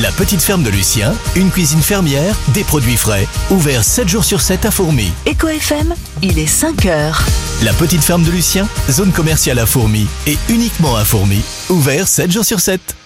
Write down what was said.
La petite ferme de Lucien, une cuisine fermière, des produits frais, ouvert 7 jours sur 7 à Fourmies. Eco FM, il est 5h. La petite ferme de Lucien, zone commerciale à Fourmies et uniquement à Fourmies, ouvert 7 jours sur 7.